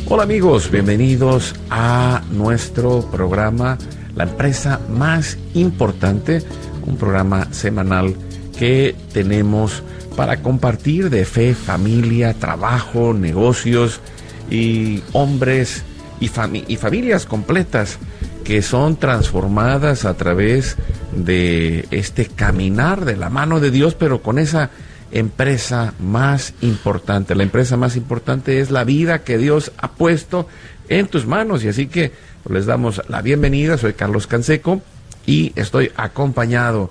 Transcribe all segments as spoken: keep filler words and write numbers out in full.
Hola amigos, bienvenidos a nuestro programa, la empresa más importante, un programa semanal que tenemos para compartir de fe, familia, trabajo, negocios y hombres y, fami- y familias completas que son transformadas a través de este caminar de la mano de Dios, pero con esa empresa más importante. La empresa más importante es la vida que Dios ha puesto en tus manos, y así que les damos la bienvenida. Soy Carlos Canseco y estoy acompañado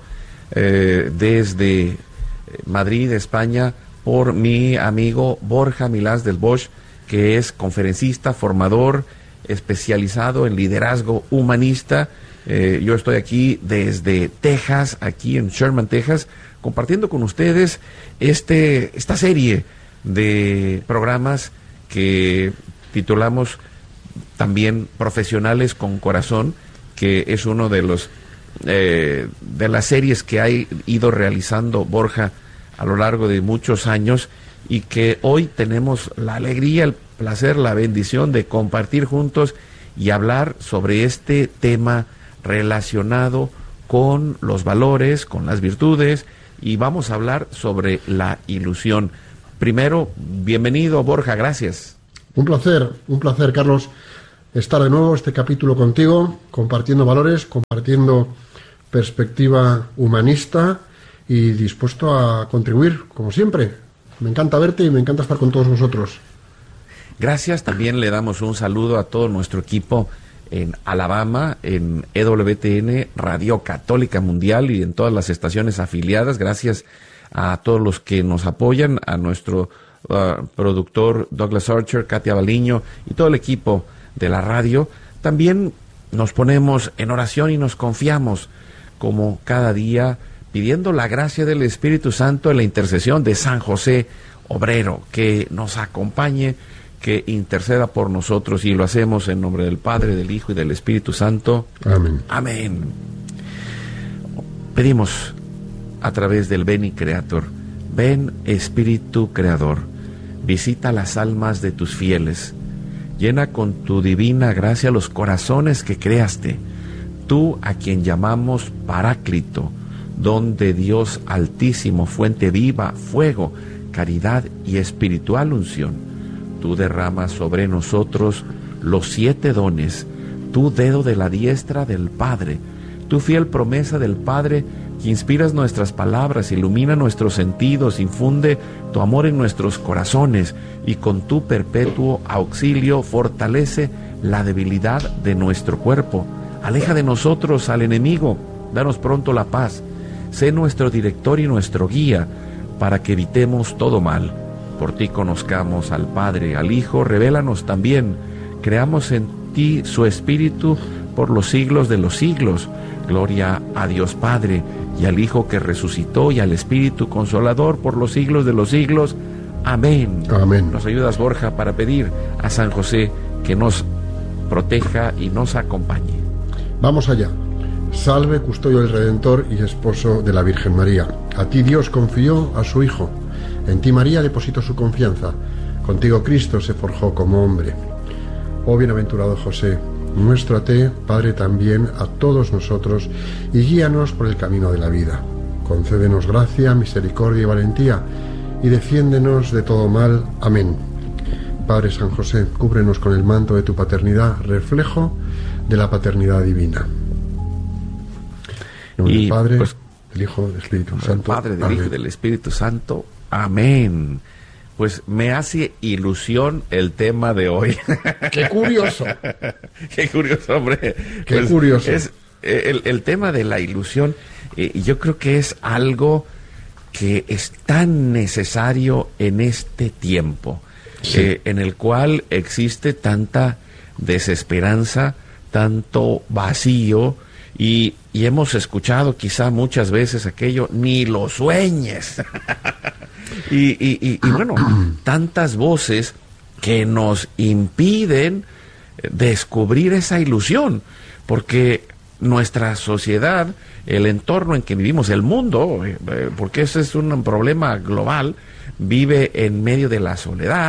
eh, desde Madrid, España, por mi amigo Borja Milás del Bosch, que es conferencista, formador, especializado en liderazgo humanista. Eh, yo estoy aquí desde Texas, aquí en Sherman, Texas, compartiendo con ustedes este, esta serie de programas que titulamos también Profesionales con Corazón, que es uno de los eh, de las series que ha ido realizando Borja a lo largo de muchos años, y que hoy tenemos la alegría, el placer, la bendición de compartir juntos y hablar sobre este tema relacionado con los valores, con las virtudes, y vamos a hablar sobre la ilusión. Primero, bienvenido Borja, gracias. Un placer, un placer, Carlos, estar de nuevo este capítulo contigo, compartiendo valores, compartiendo perspectiva humanista y dispuesto a contribuir, como siempre. Me encanta verte y me encanta estar con todos vosotros. Gracias, también le damos un saludo a todo nuestro equipo en Alabama, en E W T N, Radio Católica Mundial, y en todas las estaciones afiliadas. Gracias a todos los que nos apoyan, a nuestro uh, productor Douglas Archer, Katia Baliño y todo el equipo de la radio. También nos ponemos en oración y nos confiamos, como cada día, pidiendo la gracia del Espíritu Santo en la intercesión de San José Obrero, que nos acompañe, que interceda por nosotros, y lo hacemos en nombre del Padre, del Hijo y del Espíritu Santo. Amén. Amén. Pedimos a través del Veni Creator: ven Espíritu Creador, visita las almas de tus fieles, llena con tu divina gracia los corazones que creaste, tú a quien llamamos Paráclito, don de Dios altísimo, fuente viva, fuego, caridad y espiritual unción. Tú derramas sobre nosotros los siete dones, tu dedo de la diestra del Padre, tu fiel promesa del Padre, que inspiras nuestras palabras, ilumina nuestros sentidos, infunde tu amor en nuestros corazones, y con tu perpetuo auxilio fortalece la debilidad de nuestro cuerpo. Aleja de nosotros al enemigo, danos pronto la paz, sé nuestro director y nuestro guía, para que evitemos todo mal. Por ti conozcamos al Padre, al Hijo, revélanos también, creamos en ti su Espíritu por los siglos de los siglos. Gloria a Dios Padre, y al Hijo que resucitó, y al Espíritu Consolador por los siglos de los siglos. Amén. Amén. Nos ayudas, Borja, para pedir a San José que nos proteja y nos acompañe. Vamos allá. Salve, custodio del Redentor y esposo de la Virgen María. A ti Dios confió a su Hijo. En ti María depositó su confianza. Contigo Cristo se forjó como hombre. Oh bienaventurado José, muéstrate, Padre, también a todos nosotros, y guíanos por el camino de la vida. Concédenos gracia, misericordia y valentía, y defiéndenos de todo mal. Amén. Padre San José, cúbrenos con el manto de tu paternidad, reflejo de la paternidad divina. En nombre del Padre, pues, del Hijo, del Espíritu Santo. Del Padre, del Amén. Hijo y del Espíritu Santo. Amén. Pues me hace ilusión el tema de hoy. ¡Qué curioso! ¡Qué curioso, hombre! ¡Qué pues curioso! Es el, el tema de la ilusión. Eh, yo creo que es algo que es tan necesario en este tiempo, sí. eh, en el cual existe tanta desesperanza, tanto vacío, y, y hemos escuchado quizá muchas veces aquello, ni lo sueñes. y, y, y, y bueno, tantas voces que nos impiden descubrir esa ilusión, porque nuestra sociedad, el entorno en que vivimos, el mundo, porque ese es un problema global, vive en medio de la soledad,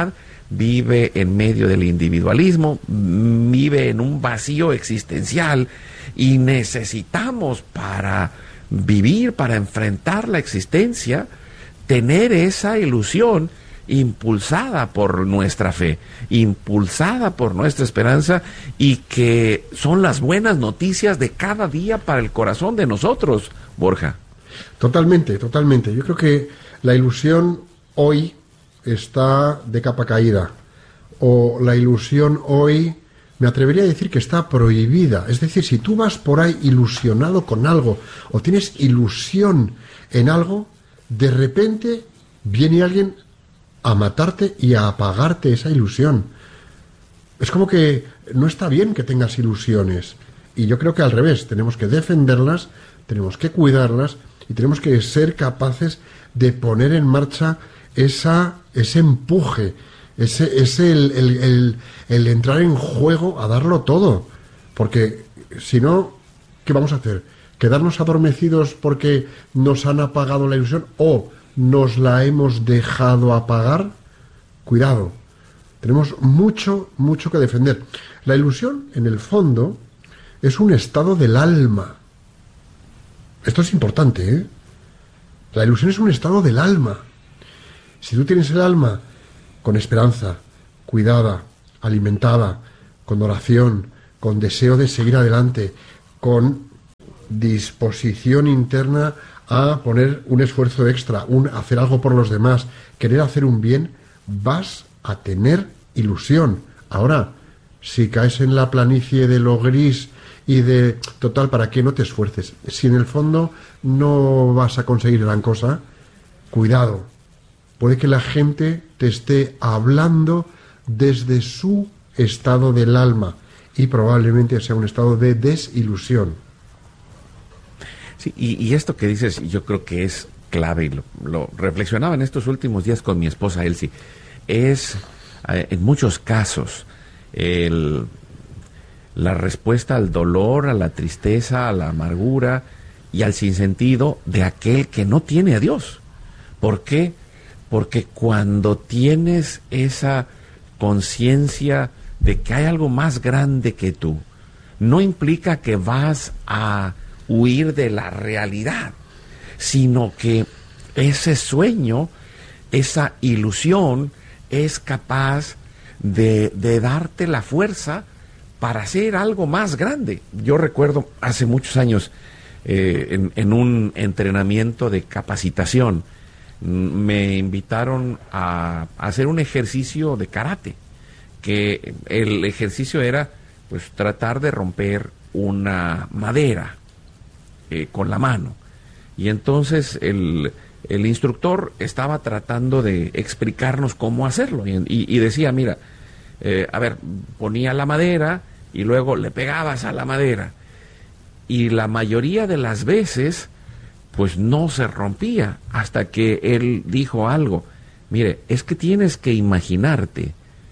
vive en medio del individualismo, vive en un vacío existencial y necesitamos para vivir, para enfrentar la existencia, tener esa ilusión impulsada por nuestra fe, impulsada por nuestra esperanza, y que son las buenas noticias de cada día para el corazón de nosotros, Borja. Totalmente, totalmente. Yo creo que la ilusión hoy está de capa caída, o la ilusión hoy, me atrevería a decir que está prohibida. Es decir, si tú vas por ahí ilusionado con algo, o tienes ilusión en algo, de repente viene alguien a matarte y a apagarte esa ilusión. Es como que no está bien que tengas ilusiones. Y yo creo que al revés, tenemos que defenderlas, tenemos que cuidarlas y tenemos que ser capaces de poner en marcha esa, ese empuje, ese, ese el, el, el, el entrar en juego a darlo todo. Porque si no, ¿qué vamos a hacer? ¿Quedarnos adormecidos porque nos han apagado la ilusión o nos la hemos dejado apagar? Cuidado, tenemos mucho, mucho que defender. La ilusión, en el fondo, es un estado del alma. Esto es importante, ¿eh? La ilusión es un estado del alma. Si tú tienes el alma con esperanza, cuidada, alimentada, con oración, con deseo de seguir adelante, con disposición interna a poner un esfuerzo extra, un hacer algo por los demás, querer hacer un bien, vas a tener ilusión. Ahora, si caes en la planicie de lo gris y de total, ¿para qué no te esfuerces? Si en el fondo no vas a conseguir gran cosa, cuidado. Puede que la gente te esté hablando desde su estado del alma y probablemente sea un estado de desilusión. Sí, y, y esto que dices yo creo que es clave, y lo, lo reflexionaba en estos últimos días con mi esposa Elsie. Es, eh, en muchos casos, el, la respuesta al dolor, a la tristeza, a la amargura y al sinsentido de aquel que no tiene a Dios. ¿Por qué? Porque cuando tienes esa conciencia de que hay algo más grande que tú, no implica que vas a huir de la realidad, sino que ese sueño, esa ilusión, es capaz de, de darte la fuerza para hacer algo más grande. Yo recuerdo hace muchos años, eh, en, en un entrenamiento de capacitación, me invitaron a, a hacer un ejercicio de karate, que el ejercicio era pues tratar de romper una madera eh, con la mano. Y entonces el, el instructor estaba tratando de explicarnos cómo hacerlo, y, y, y decía, mira, eh, a ver, ponía la madera y luego le pegabas a la madera, y la mayoría de las veces pues no se rompía, hasta que él dijo algo. Mire, es que tienes que imaginarte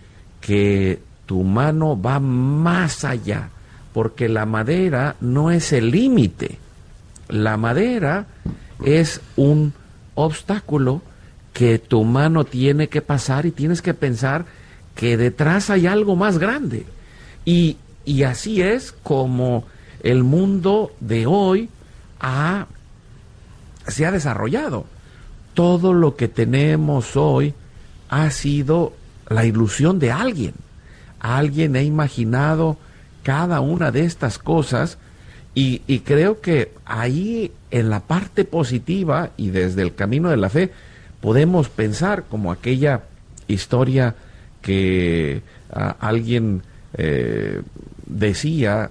que tu mano va más allá, porque la madera no es el límite. La madera es un obstáculo que tu mano tiene que pasar, y tienes que pensar que detrás hay algo más grande. Y, y así es como el mundo de hoy ha se ha desarrollado. Todo lo que tenemos hoy ha sido la ilusión de alguien. Alguien ha imaginado cada una de estas cosas, y, y creo que ahí, en la parte positiva y desde el camino de la fe, podemos pensar como aquella historia que uh, alguien eh, decía,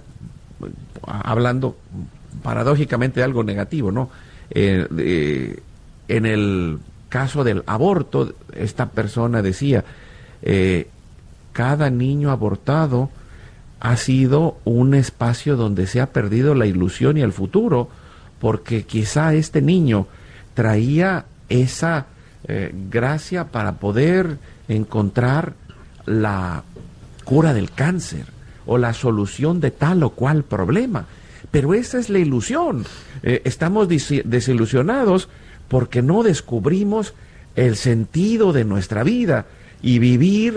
hablando paradójicamente de algo negativo, ¿no? Eh, eh, en el caso del aborto, esta persona decía, eh, cada niño abortado ha sido un espacio donde se ha perdido la ilusión y el futuro, porque quizá este niño traía esa eh, gracia para poder encontrar la cura del cáncer o la solución de tal o cual problema. Pero esa es la ilusión. Eh, estamos dis- desilusionados porque no descubrimos el sentido de nuestra vida, y vivir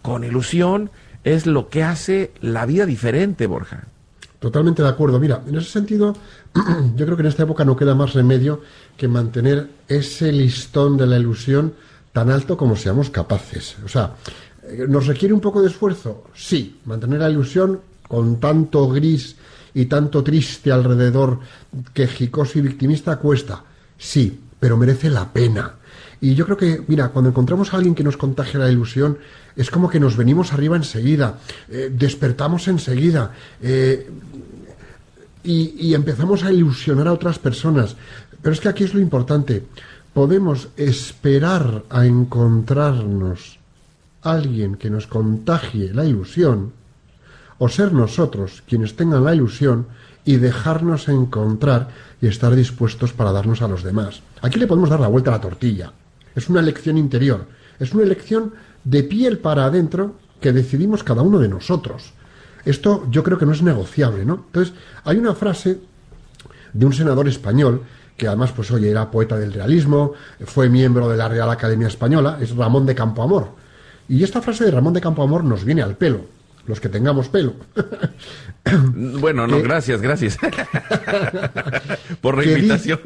con ilusión es lo que hace la vida diferente, Borja. Totalmente de acuerdo. Mira, en ese sentido, yo creo que en esta época no queda más remedio que mantener ese listón de la ilusión tan alto como seamos capaces. O sea, ¿nos requiere un poco de esfuerzo? Sí, mantener la ilusión con tanto gris y tanto triste alrededor, quejicoso y victimista, cuesta. Sí, pero merece la pena. Y yo creo que, mira, cuando encontramos a alguien que nos contagia la ilusión, es como que nos venimos arriba enseguida, eh, despertamos enseguida, eh, y, y empezamos a ilusionar a otras personas. Pero es que aquí es lo importante. Podemos esperar a encontrarnos alguien que nos contagie la ilusión, o ser nosotros quienes tengan la ilusión y dejarnos encontrar y estar dispuestos para darnos a los demás. Aquí le podemos dar la vuelta a la tortilla. Es una elección interior, es una elección de piel para adentro que decidimos cada uno de nosotros. Esto yo creo que no es negociable, ¿no? Entonces, hay una frase de un senador español que además, pues oye, era poeta del realismo, fue miembro de la Real Academia Española, es Ramón de Campoamor. Y esta frase de Ramón de Campoamor nos viene al pelo, los que tengamos pelo. Bueno, no, que, gracias, gracias por la invitación.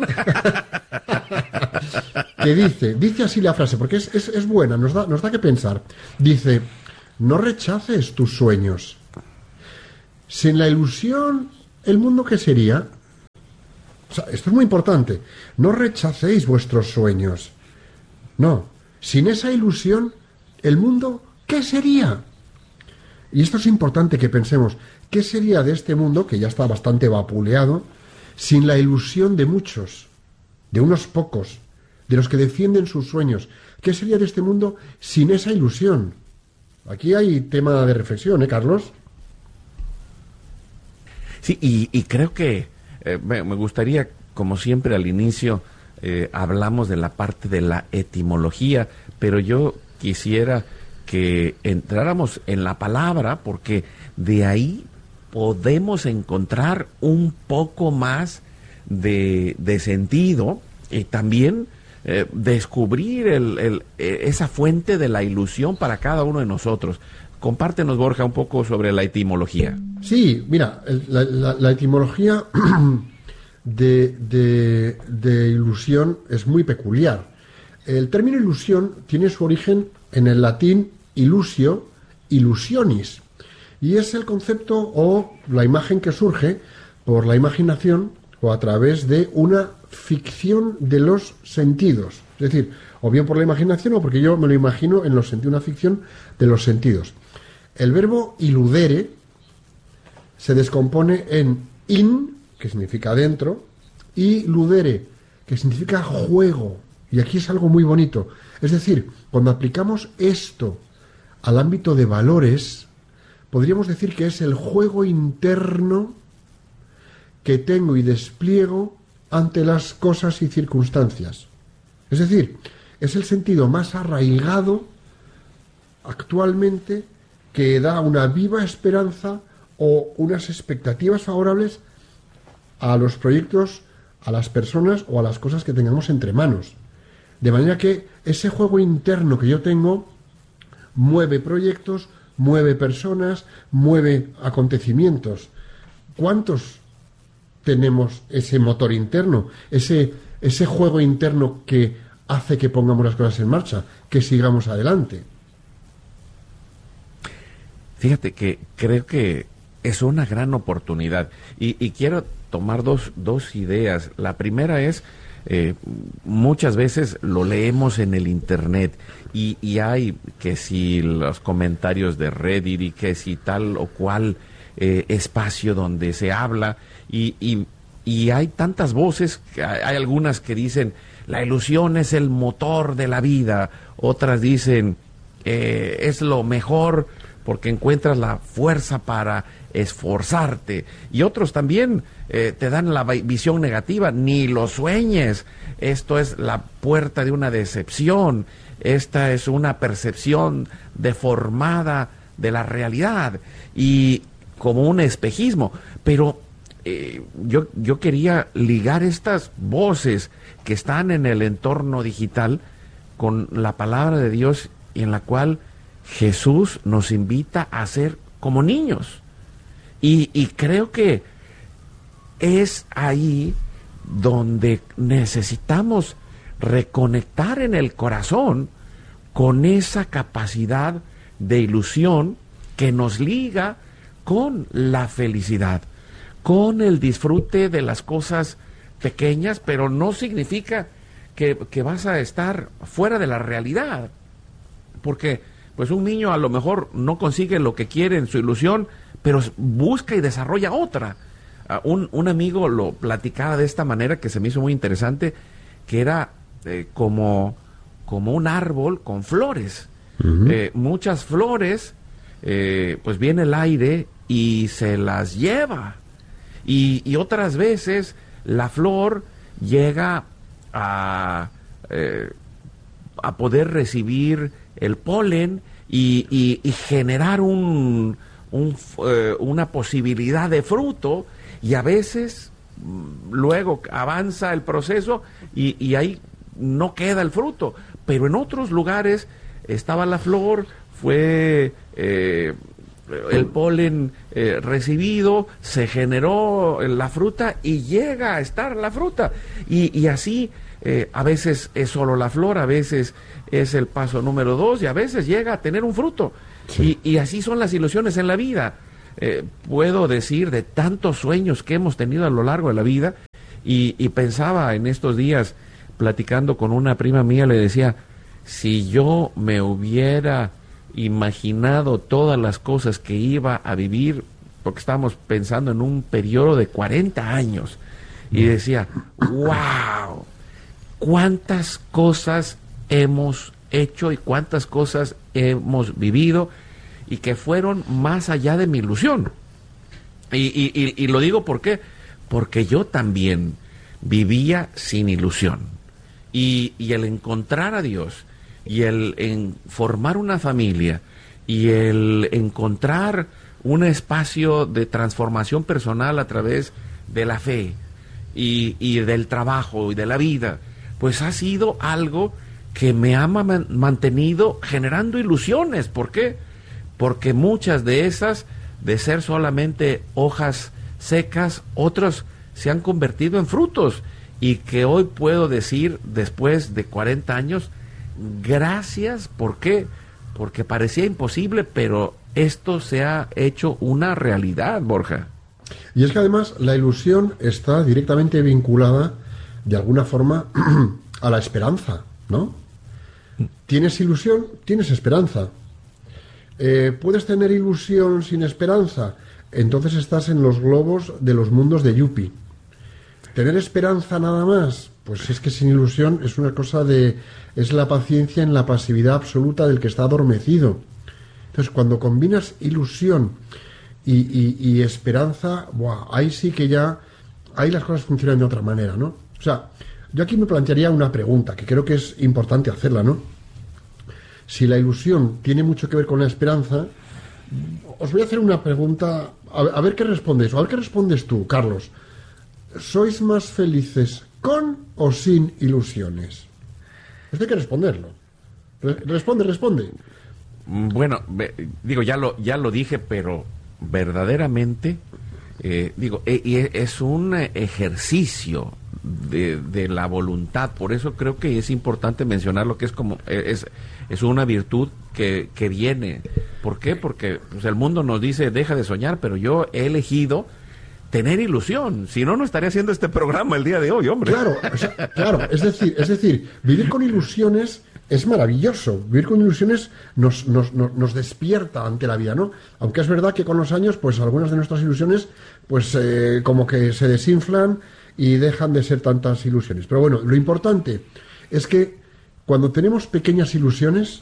Dice, que dice, dice así la frase, porque es, es, es buena, nos da, nos da que pensar. Dice, no rechaces tus sueños. Sin la ilusión, ¿el mundo qué sería? O sea, esto es muy importante. No rechacéis vuestros sueños. No. Sin esa ilusión, ¿el mundo qué sería? Y esto es importante que pensemos. ¿Qué sería de este mundo, que ya está bastante vapuleado, sin la ilusión de muchos, de unos pocos, de los que defienden sus sueños? ¿Qué sería de este mundo sin esa ilusión? Aquí hay tema de reflexión, ¿eh, Carlos? Sí, y, y creo que eh, me, me gustaría, como siempre al inicio, eh, hablamos de la parte de la etimología, pero yo quisiera que entráramos en la palabra, porque de ahí podemos encontrar un poco más de, de sentido y también eh, descubrir el, el, esa fuente de la ilusión para cada uno de nosotros. Compártenos, Borja, un poco sobre la etimología. Sí, mira, la, la, la etimología de, de, de ilusión es muy peculiar. El término ilusión tiene su origen en el latín ilusio, illusionis, y es el concepto o la imagen que surge por la imaginación o a través de una ficción de los sentidos. Es decir, o bien por la imaginación o porque yo me lo imagino en los sentidos, una ficción de los sentidos. El verbo illudere se descompone en in, que significa dentro, y ludere, que significa juego. Y aquí es algo muy bonito. Es decir, cuando aplicamos esto al ámbito de valores, podríamos decir que es el juego interno que tengo y despliego ante las cosas y circunstancias. Es decir, es el sentido más arraigado actualmente que da una viva esperanza o unas expectativas favorables a los proyectos, a las personas o a las cosas que tengamos entre manos. De manera que ese juego interno que yo tengo mueve proyectos, mueve personas, mueve acontecimientos. ¿Cuántos tenemos ese motor interno, ese, ese juego interno que hace que pongamos las cosas en marcha, que sigamos adelante? Fíjate que creo que es una gran oportunidad y, y quiero tomar dos, dos ideas. La primera es, eh, muchas veces lo leemos en el internet y, y hay que si los comentarios de Reddit y que si tal o cual eh, espacio donde se habla y, y, y hay tantas voces, hay, hay algunas que dicen la ilusión es el motor de la vida, otras dicen eh, es lo mejor porque encuentras la fuerza para esforzarte, y otros también eh, te dan la visión negativa, ni lo sueñes, esto es la puerta de una decepción, esta es una percepción deformada de la realidad, y como un espejismo, pero eh, yo, yo quería ligar estas voces que están en el entorno digital con la palabra de Dios, y en la cual Jesús nos invita a ser como niños. Y, y creo que es ahí donde necesitamos reconectar en el corazón con esa capacidad de ilusión que nos liga con la felicidad, con el disfrute de las cosas pequeñas, pero no significa que, que vas a estar fuera de la realidad, porque pues un niño a lo mejor no consigue lo que quiere en su ilusión, pero busca y desarrolla otra. Uh, un, un amigo lo platicaba de esta manera que se me hizo muy interesante, que era eh, como, como un árbol con flores. Uh-huh. Eh, muchas flores, eh, pues viene el aire y se las lleva. Y, y otras veces la flor llega a, eh, a poder recibir el polen y, y, y generar un, un, eh, una posibilidad de fruto, y a veces luego avanza el proceso y, y ahí no queda el fruto, pero en otros lugares estaba la flor, fue eh, el polen eh, recibido, se generó la fruta y llega a estar la fruta, y, y así eh, a veces es solo la flor, a veces es el paso número dos y a veces llega a tener un fruto. Sí. Y, y así son las ilusiones en la vida. Eh, puedo decir de tantos sueños que hemos tenido a lo largo de la vida, y, y pensaba en estos días, platicando con una prima mía, le decía, si yo me hubiera imaginado todas las cosas que iba a vivir, porque estábamos pensando en un periodo de cuarenta años, y decía, wow, cuántas cosas hemos hecho y cuántas cosas hemos vivido, y que fueron más allá de mi ilusión. Y, y, y, y lo digo ¿por qué? Porque yo también vivía sin ilusión. Y, y el encontrar a Dios, y el en formar una familia, y el encontrar un espacio de transformación personal a través de la fe, y, y del trabajo, y de la vida, pues ha sido algo que me ha man- mantenido generando ilusiones. ¿Por qué? Porque muchas de esas, de ser solamente hojas secas, otras se han convertido en frutos, y que hoy puedo decir, después de cuarenta años, gracias. ¿Por qué? Porque parecía imposible, pero esto se ha hecho una realidad, Borja. Y es que además la ilusión está directamente vinculada, de alguna forma, a la esperanza, ¿no? Tienes ilusión, tienes esperanza. Eh, ¿Puedes tener ilusión sin esperanza? Entonces estás en los globos de los mundos de Yuppie. ¿Tener esperanza nada más? Pues es que sin ilusión es una cosa de... es la paciencia en la pasividad absoluta del que está adormecido. Entonces, cuando combinas ilusión y, y, y esperanza, ¡buah!, ahí sí que ya... ahí las cosas funcionan de otra manera, ¿no? O sea, yo aquí me plantearía una pregunta, que creo que es importante hacerla, ¿no? Si la ilusión tiene mucho que ver con la esperanza, os voy a hacer una pregunta, a, a ver qué respondes, o a ver qué respondes tú, Carlos. ¿Sois más felices con o sin ilusiones? Esto hay que responderlo. Re- responde, responde. Bueno, ve, digo, ya lo, ya lo dije, pero verdaderamente, eh, digo, eh, y es un ejercicio de, de la voluntad. Por eso creo que es importante mencionar lo que es como, es, es una virtud que, que viene. ¿Por qué? Porque pues, el mundo nos dice, deja de soñar, pero yo he elegido tener ilusión. Si no, no estaría haciendo este programa el día de hoy, hombre. Claro, o sea, claro, es decir, es decir, vivir con ilusiones es maravilloso. Vivir con ilusiones nos, nos, nos, nos despierta ante la vida, ¿no? Aunque es verdad que con los años, pues algunas de nuestras ilusiones, pues eh, como que se desinflan y dejan de ser tantas ilusiones. Pero bueno, lo importante es que cuando tenemos pequeñas ilusiones,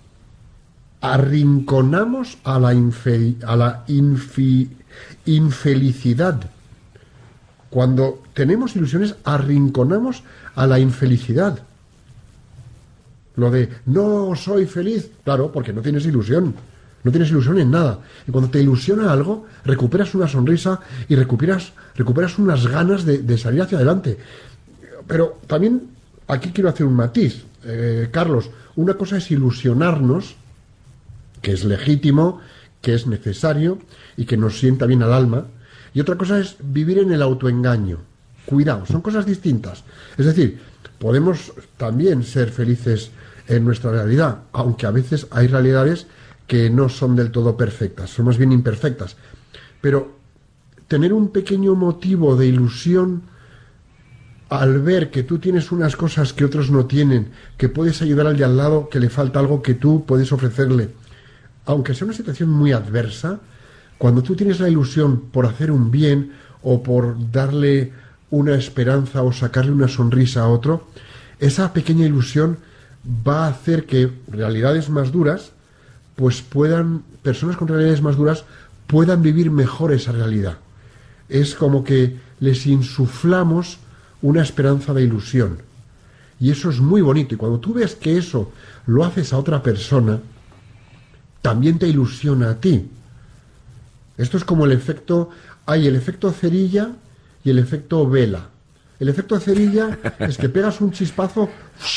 arrinconamos a la, infe, a la infi, infelicidad. Cuando tenemos ilusiones, arrinconamos a la infelicidad. Lo de, no soy feliz, claro, porque no tienes ilusión. No tienes ilusión en nada. Y cuando te ilusiona algo, recuperas una sonrisa y recuperas, recuperas unas ganas de, de salir hacia adelante. Pero también aquí quiero hacer un matiz. Eh, Carlos, una cosa es ilusionarnos que es legítimo, que es necesario y que nos sienta bien al alma. Y otra cosa es vivir en el autoengaño. Cuidado, son cosas distintas. Es decir, podemos también ser felices en nuestra realidad, aunque a veces hay realidades que no son del todo perfectas, son más bien imperfectas. Pero tener un pequeño motivo de ilusión al ver que tú tienes unas cosas que otros no tienen, que puedes ayudar al de al lado, que le falta algo que tú puedes ofrecerle, aunque sea una situación muy adversa, cuando tú tienes la ilusión por hacer un bien o por darle una esperanza o sacarle una sonrisa a otro, esa pequeña ilusión va a hacer que realidades más duras, pues puedan, personas con realidades más duras, puedan vivir mejor esa realidad. Es como que les insuflamos una esperanza de ilusión. Y eso es muy bonito. Y cuando tú ves que eso lo haces a otra persona, también te ilusiona a ti. Esto es como el efecto... Hay el efecto cerilla y el efecto vela. El efecto cerilla es que pegas un chispazo,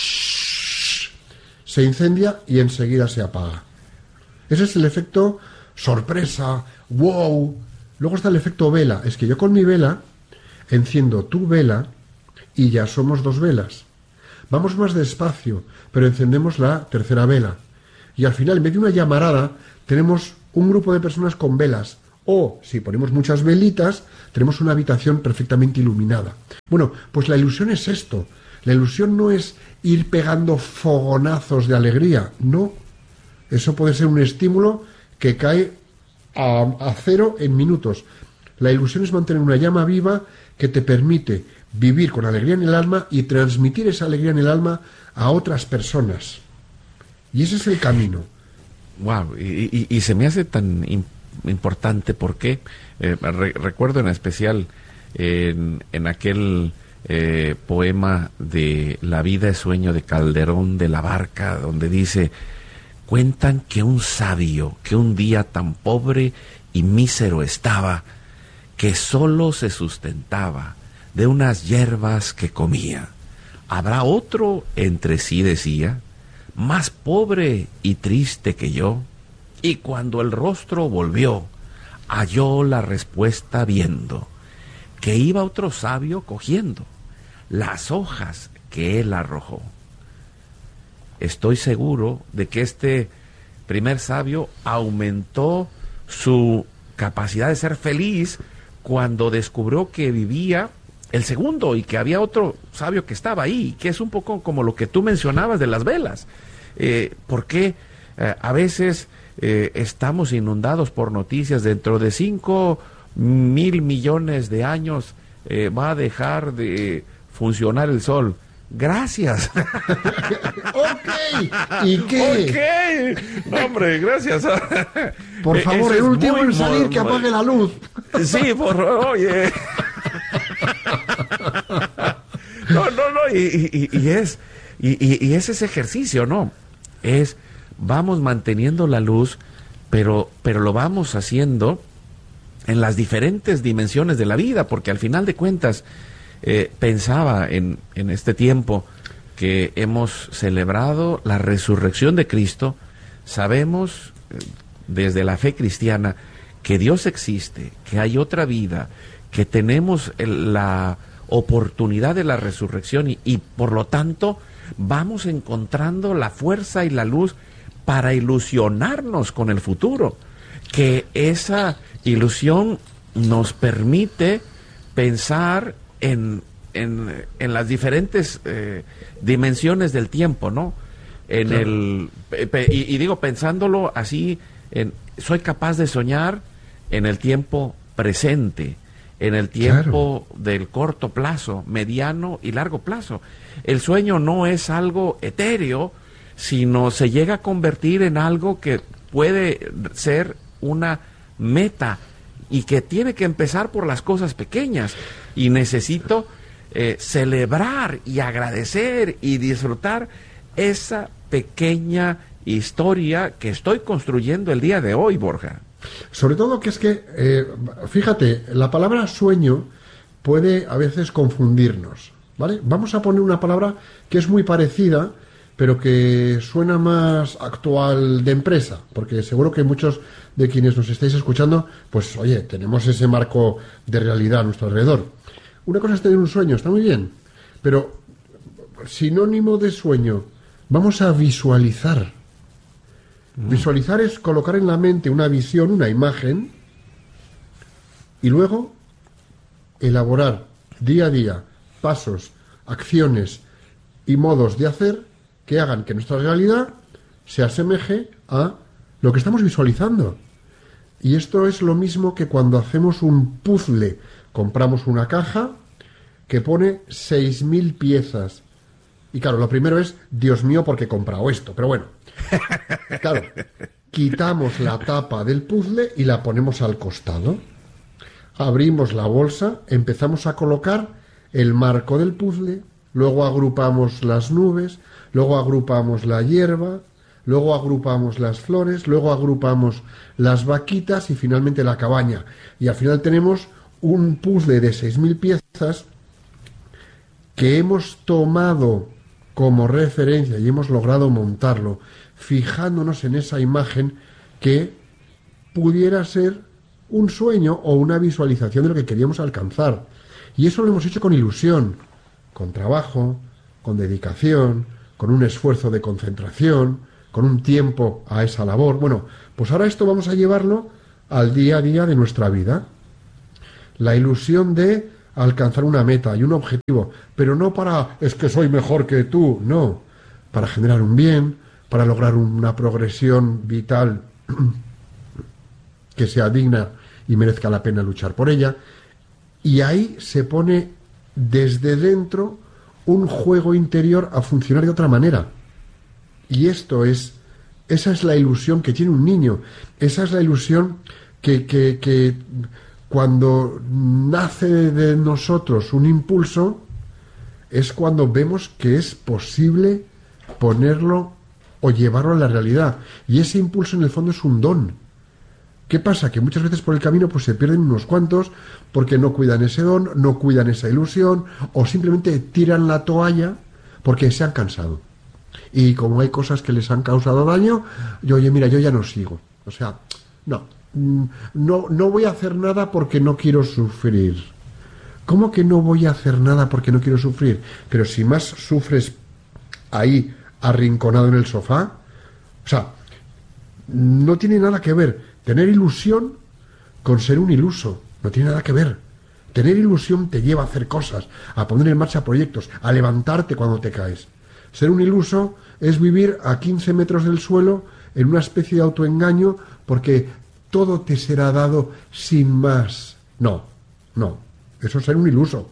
se incendia y enseguida se apaga. Ese es el efecto sorpresa, wow. Luego está el efecto vela. Es que yo con mi vela enciendo tu vela y ya somos dos velas. Vamos más despacio, pero encendemos la tercera vela. Y al final, en vez de una llamarada, tenemos un grupo de personas con velas. O, si ponemos muchas velitas, tenemos una habitación perfectamente iluminada. Bueno, pues la ilusión es esto. La ilusión no es ir pegando fogonazos de alegría. No. Eso puede ser un estímulo que cae a, a cero en minutos. La ilusión es mantener una llama viva que te permite vivir con alegría en el alma y transmitir esa alegría en el alma a otras personas. Y ese es el camino. Wow, y, y, y se me hace tan imp- importante porque eh, re- recuerdo en especial eh, en, en aquel eh, poema de La vida es sueño de Calderón de la Barca, donde dice: cuentan que un sabio que un día tan pobre y mísero estaba, que solo se sustentaba de unas hierbas que comía. Habrá otro, entre sí decía, más pobre y triste que yo, y cuando el rostro volvió, halló la respuesta viendo, que iba otro sabio cogiendo las hojas que él arrojó. Estoy seguro de que este primer sabio aumentó su capacidad de ser feliz cuando descubrió que vivía el segundo y que había otro sabio que estaba ahí, que es un poco como lo que tú mencionabas de las velas. Eh, porque eh, a veces eh, estamos inundados por noticias, dentro de cinco mil millones de años eh, va a dejar de funcionar el sol. Gracias. Ok. ¿Y qué? Ok. No, hombre, gracias. Por favor, el último en salir, que apague la luz. Sí, por favor, oye. No, no, no, y, y, y es y, y, y es ese ejercicio, ¿no? Es, vamos manteniendo la luz, pero, pero lo vamos haciendo en las diferentes dimensiones de la vida, porque al final de cuentas, eh, pensaba en, en este tiempo que hemos celebrado la resurrección de Cristo. Sabemos eh, desde la fe cristiana que Dios existe, que hay otra vida, que tenemos el, la oportunidad de la resurrección y, y por lo tanto vamos encontrando la fuerza y la luz para ilusionarnos con el futuro, que esa ilusión nos permite pensar en, en, en las diferentes eh, dimensiones del tiempo, ¿no? En claro. el pe, y, y digo, pensándolo así, en, soy capaz de soñar en el tiempo presente, en el tiempo claro. del corto plazo, mediano y largo plazo. El sueño no es algo etéreo, sino se llega a convertir en algo que puede ser una meta y que tiene que empezar por las cosas pequeñas. Y necesito eh, celebrar y agradecer y disfrutar esa pequeña historia que estoy construyendo el día de hoy, Borja. Sobre todo que es que, eh, fíjate, la palabra sueño puede a veces confundirnos, ¿vale? Vamos a poner una palabra que es muy parecida, pero que suena más actual de empresa, porque seguro que muchos de quienes nos estáis escuchando, pues oye, tenemos ese marco de realidad a nuestro alrededor. Una cosa es tener un sueño, está muy bien, pero sinónimo de sueño, vamos a visualizar. Mm. Visualizar es colocar en la mente una visión, una imagen, y luego elaborar día a día pasos, acciones y modos de hacer que hagan que nuestra realidad se asemeje a lo que estamos visualizando. Y esto es lo mismo que cuando hacemos un puzzle. Compramos una caja que pone seis mil piezas. Y claro, lo primero es, Dios mío, ¿por qué he comprado esto? Pero bueno, claro, quitamos la tapa del puzzle y la ponemos al costado. Abrimos la bolsa, empezamos a colocar el marco del puzzle, luego agrupamos las nubes, luego agrupamos la hierba, luego agrupamos las flores, luego agrupamos las vaquitas y finalmente la cabaña. Y al final tenemos un puzzle de seis mil piezas que hemos tomado como referencia y hemos logrado montarlo, fijándonos en esa imagen que pudiera ser un sueño o una visualización de lo que queríamos alcanzar. Y eso lo hemos hecho con ilusión, con trabajo, con dedicación, con un esfuerzo de concentración, con un tiempo a esa labor. Bueno, pues ahora esto vamos a llevarlo al día a día de nuestra vida. La ilusión de alcanzar una meta y un objetivo, pero no para es que soy mejor que tú, no, para generar un bien, para lograr una progresión vital que sea digna y merezca la pena luchar por ella. Y ahí se pone desde dentro un juego interior a funcionar de otra manera. Y esto es, esa es la ilusión que tiene un niño, esa es la ilusión que, que, que cuando nace de nosotros un impulso, es cuando vemos que es posible ponerlo o llevarlo a la realidad. Y ese impulso en el fondo es un don. ¿Qué pasa? Que muchas veces por el camino pues se pierden unos cuantos porque no cuidan ese don, no cuidan esa ilusión o simplemente tiran la toalla porque se han cansado. Y como hay cosas que les han causado daño, yo, oye, mira, yo ya no sigo. O sea, no, no, no voy a hacer nada porque no quiero sufrir. ¿Cómo que no voy a hacer nada porque no quiero sufrir? Pero si más sufres ahí, arrinconado en el sofá, o sea, no tiene nada que ver. Tener ilusión con ser un iluso, no tiene nada que ver. Tener ilusión te lleva a hacer cosas, a poner en marcha proyectos, a levantarte cuando te caes. Ser un iluso es vivir a quince metros del suelo en una especie de autoengaño porque todo te será dado sin más. No, no, eso es ser un iluso.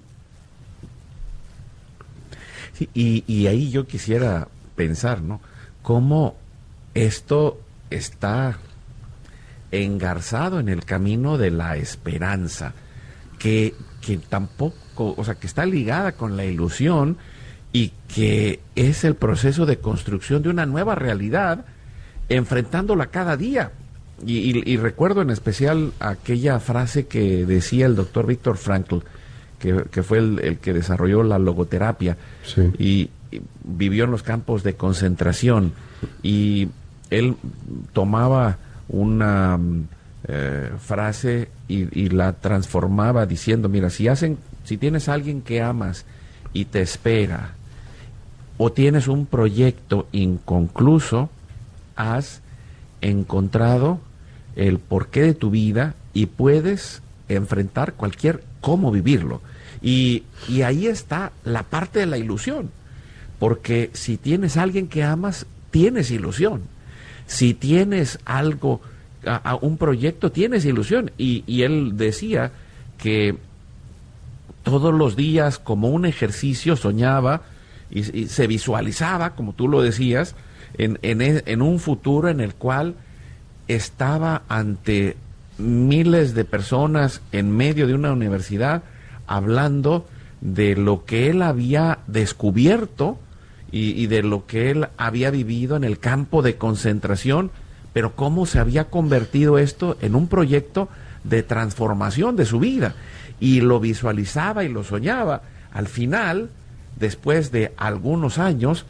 Sí, y, y ahí yo quisiera pensar, ¿no? Cómo esto está engarzado en el camino de la esperanza, que, que tampoco, o sea, que está ligada con la ilusión y que es el proceso de construcción de una nueva realidad, enfrentándola cada día. Y, y, y recuerdo en especial aquella frase que decía el doctor Viktor Frankl, que, que fue el, el que desarrolló la logoterapia, sí. y, y vivió en los campos de concentración, y él tomaba una eh, frase y, y la transformaba diciendo, mira, si hacen, si tienes a alguien que amas y te espera, o tienes un proyecto inconcluso, has encontrado el porqué de tu vida y puedes enfrentar cualquier cómo vivirlo. Y, y ahí está la parte de la ilusión, porque si tienes a alguien que amas, tienes ilusión. Si tienes algo, a, a un proyecto, tienes ilusión. Y, y él decía que todos los días, como un ejercicio, soñaba y, y se visualizaba, como tú lo decías, en, en, en un futuro en el cual estaba ante miles de personas en medio de una universidad hablando de lo que él había descubierto y, y de lo que él había vivido en el campo de concentración, pero cómo se había convertido esto en un proyecto de transformación de su vida, y lo visualizaba y lo soñaba. Al final, después de algunos años,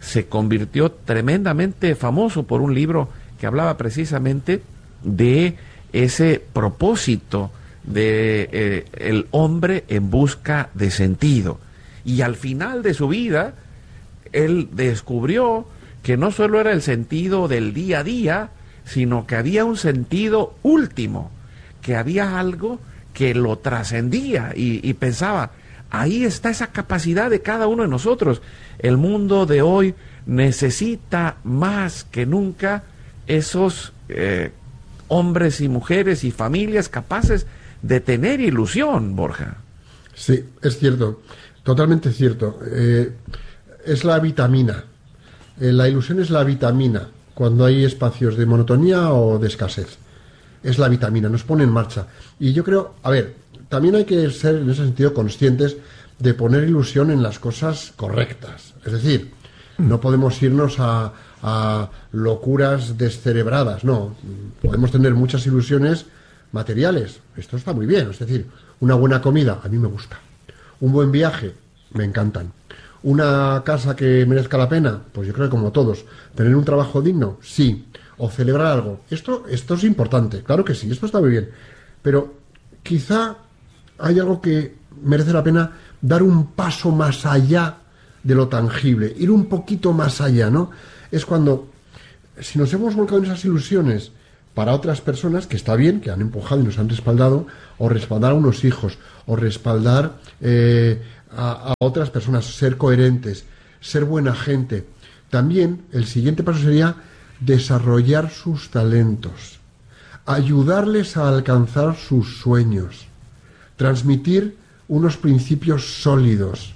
se convirtió tremendamente famoso por un libro que hablaba precisamente de ese propósito de eh, el hombre en busca de sentido. Y al final de su vida, él descubrió que no solo era el sentido del día a día, sino que había un sentido último, que había algo que lo trascendía, y, y pensaba, ahí está esa capacidad de cada uno de nosotros. El mundo de hoy necesita más que nunca esos eh, hombres y mujeres y familias capaces de tener ilusión, Borja. Sí, es cierto, totalmente cierto. Eh, es la vitamina. Eh, la ilusión es la vitamina cuando hay espacios de monotonía o de escasez. Es la vitamina, nos pone en marcha. Y yo creo, a ver, también hay que ser en ese sentido conscientes de poner ilusión en las cosas correctas. Es decir, no podemos irnos a, a locuras descerebradas, no. Podemos tener muchas ilusiones materiales, esto está muy bien. Es decir, una buena comida, a mí me gusta. Un buen viaje, me encantan. Una casa que merezca la pena, pues yo creo que como todos. Tener un trabajo digno, sí. O celebrar algo. Esto, esto es importante, claro que sí, esto está muy bien. Pero quizá hay algo que merece la pena dar un paso más allá de lo tangible, ir un poquito más allá, ¿no? Es cuando, si nos hemos volcado en esas ilusiones para otras personas, que está bien, que han empujado y nos han respaldado, o respaldar a unos hijos, o respaldar eh, a, a otras personas, ser coherentes, ser buena gente. También el siguiente paso sería desarrollar sus talentos, ayudarles a alcanzar sus sueños, transmitir unos principios sólidos,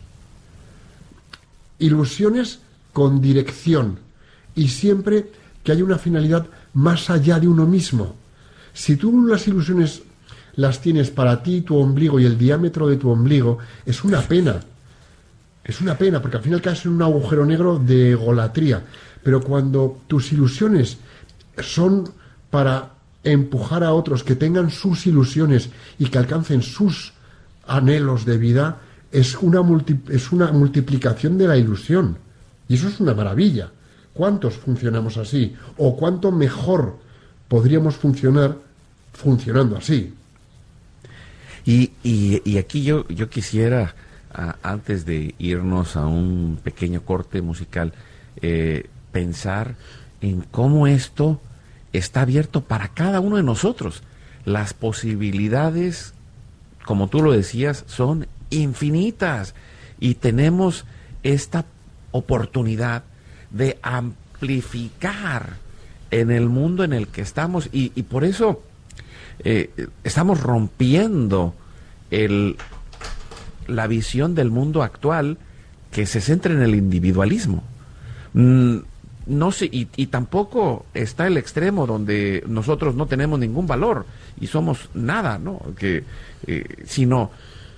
ilusiones con dirección, y siempre que haya una finalidad más allá de uno mismo. Si tú las ilusiones las tienes para ti, tu ombligo y el diámetro de tu ombligo, es una pena. Es una pena, porque al final caes en un agujero negro de egolatría. Pero cuando tus ilusiones son para empujar a otros que tengan sus ilusiones y que alcancen sus anhelos de vida, es una, multi, es una multiplicación de la ilusión. Y eso es una maravilla. ¿Cuántos funcionamos así? ¿O cuánto mejor podríamos funcionar funcionando así? Y, y, y aquí yo, yo quisiera, a, antes de irnos a un pequeño corte musical, eh, pensar en cómo esto está abierto para cada uno de nosotros. Las posibilidades, como tú lo decías, son infinitas, y tenemos esta oportunidad de amplificar en el mundo en el que estamos, y, y por eso eh, estamos rompiendo el, la visión del mundo actual que se centra en el individualismo. Mm, no sé, y, y tampoco está el extremo donde nosotros no tenemos ningún valor y somos nada, ¿no? Que, eh, sino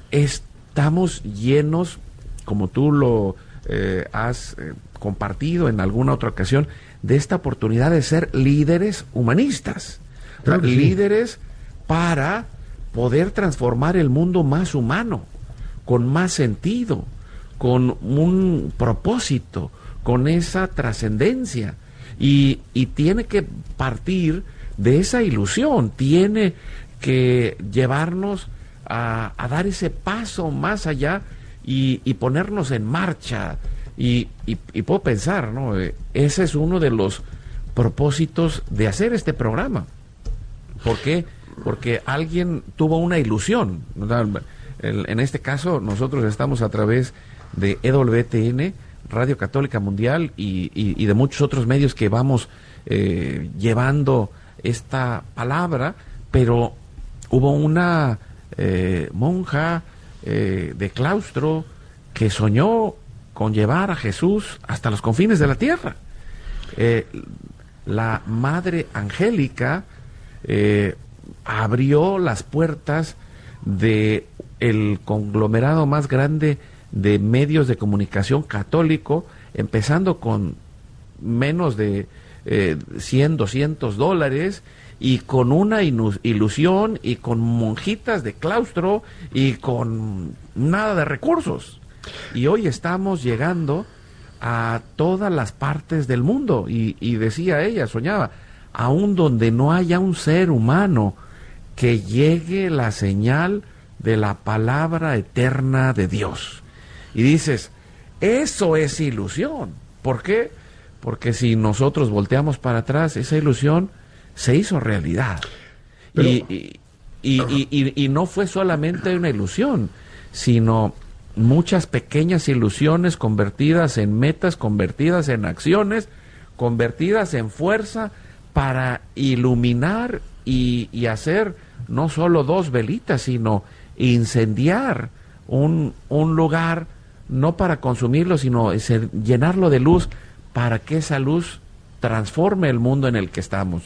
estamos llenos, como tú lo eh, has eh, compartido en alguna otra ocasión, de esta oportunidad de ser líderes humanistas, Claro que sí. líderes para poder transformar el mundo más humano, con más sentido, con un propósito, con esa trascendencia, y, y tiene que partir de esa ilusión, tiene que llevarnos a, a dar ese paso más allá y, y ponernos en marcha, y, y, y puedo pensar, ¿no? Ese es uno de los propósitos de hacer este programa. ¿Por qué? Porque alguien tuvo una ilusión. En este caso, nosotros estamos a través de E W T N, Radio Católica Mundial, y, y, y de muchos otros medios que vamos eh, llevando esta palabra, pero hubo una eh, monja eh, de claustro que soñó con llevar a Jesús hasta los confines de la tierra. Eh, la Madre Angélica eh, abrió las puertas de el conglomerado más grande de medios de comunicación católico, empezando con menos de eh, cien, doscientos dólares, y con una ilusión, y con monjitas de claustro, y con nada de recursos. Y hoy estamos llegando a todas las partes del mundo. Y, y decía ella, soñaba, aún donde no haya un ser humano, que llegue la señal de la palabra eterna de Dios. Y dices, eso es ilusión. ¿Por qué? Porque si nosotros volteamos para atrás, esa ilusión se hizo realidad. Pero, y, y, y, y, y, y no fue solamente una ilusión, sino muchas pequeñas ilusiones convertidas en metas, convertidas en acciones, convertidas en fuerza para iluminar y, y hacer no solo dos velitas, sino incendiar un, un lugar, no para consumirlo, sino llenarlo de luz, para que esa luz transforme el mundo en el que estamos.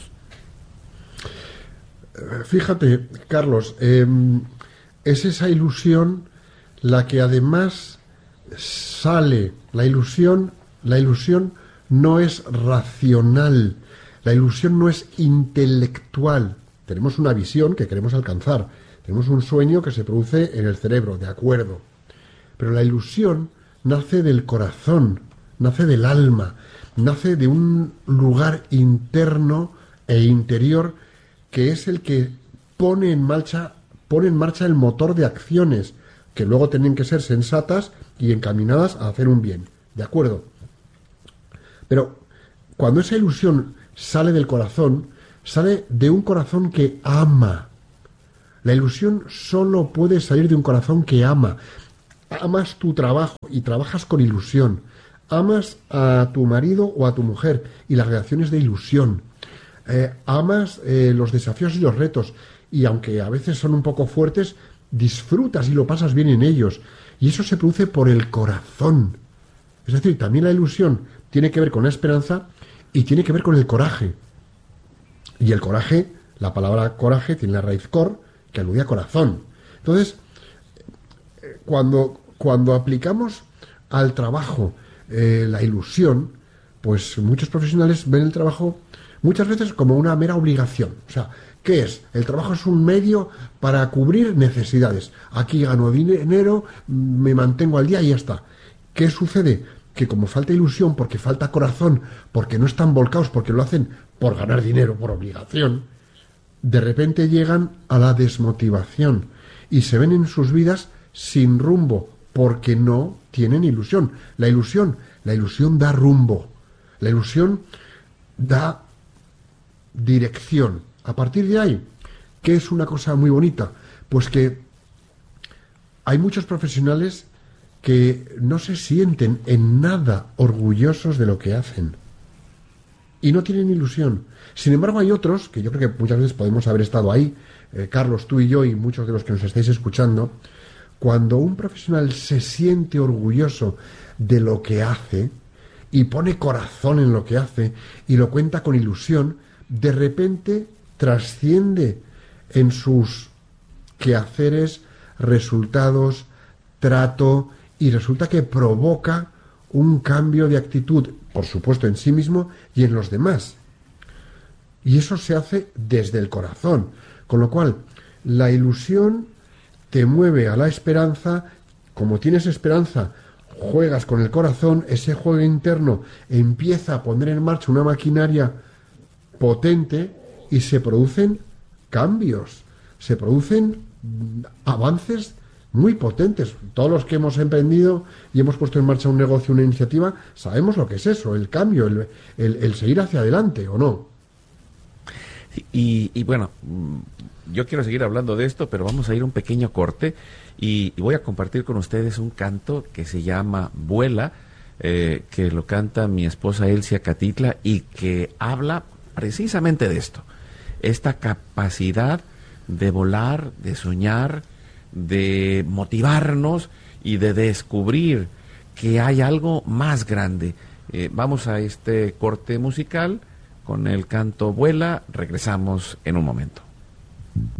Fíjate, Carlos, eh, es esa ilusión la que además sale, la ilusión, la ilusión no es racional, la ilusión no es intelectual. Tenemos una visión que queremos alcanzar, tenemos un sueño que se produce en el cerebro, de acuerdo, pero la ilusión nace del corazón, nace del alma, nace de un lugar interno e interior que es el que pone en marcha, pone en marcha el motor de acciones que luego tienen que ser sensatas y encaminadas a hacer un bien, ¿de acuerdo? Pero cuando esa ilusión sale del corazón, sale de un corazón que ama. La ilusión solo puede salir de un corazón que ama. Amas tu trabajo y trabajas con ilusión. Amas a tu marido o a tu mujer y las reacciones de ilusión. Eh, amas eh, los desafíos y los retos, y aunque a veces son un poco fuertes, disfrutas y lo pasas bien en ellos, y eso se produce por el corazón. Es decir, también la ilusión tiene que ver con la esperanza y tiene que ver con el coraje, y el coraje, la palabra coraje tiene la raíz cor, que alude a corazón. Entonces, cuando, cuando aplicamos al trabajo eh, la ilusión, pues muchos profesionales ven el trabajo muchas veces como una mera obligación. O sea, ¿qué es? El trabajo es un medio para cubrir necesidades. Aquí gano dinero, me mantengo al día y ya está. ¿Qué sucede? Que como falta ilusión, porque falta corazón, porque no están volcados, porque lo hacen por ganar dinero, por obligación, de repente llegan a la desmotivación y se ven en sus vidas sin rumbo, porque no tienen ilusión. La ilusión, la ilusión da rumbo. La ilusión da dirección. A partir de ahí, ¿qué es una cosa muy bonita? Pues que hay muchos profesionales que no se sienten en nada orgullosos de lo que hacen y no tienen ilusión. Sin embargo, hay otros, que yo creo que muchas veces podemos haber estado ahí, eh, Carlos, tú y yo y muchos de los que nos estáis escuchando, cuando un profesional se siente orgulloso de lo que hace y pone corazón en lo que hace y lo cuenta con ilusión, de repente trasciende en sus quehaceres, resultados, trato, y resulta que provoca un cambio de actitud, por supuesto en sí mismo y en los demás. Y eso se hace desde el corazón, con lo cual la ilusión te mueve a la esperanza. Como tienes esperanza, juegas con el corazón, ese juego interno empieza a poner en marcha una maquinaria potente y se producen cambios, se producen avances muy potentes. Todos los que hemos emprendido y hemos puesto en marcha un negocio, una iniciativa, sabemos lo que es eso, el cambio, el, el, el seguir hacia adelante, ¿o no? Y, y bueno, yo quiero seguir hablando de esto, pero vamos a ir a un pequeño corte y, y voy a compartir con ustedes un canto que se llama Vuela, eh, que lo canta mi esposa Elsia Catitla y que habla precisamente de esto, esta capacidad de volar, de soñar, de motivarnos y de descubrir que hay algo más grande. Eh, vamos a este corte musical con el canto Vuela, regresamos en un momento.